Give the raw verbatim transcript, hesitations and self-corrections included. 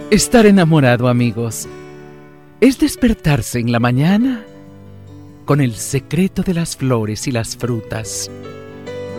Estar enamorado, amigos, es despertarse en la mañana con el secreto de las flores y las frutas,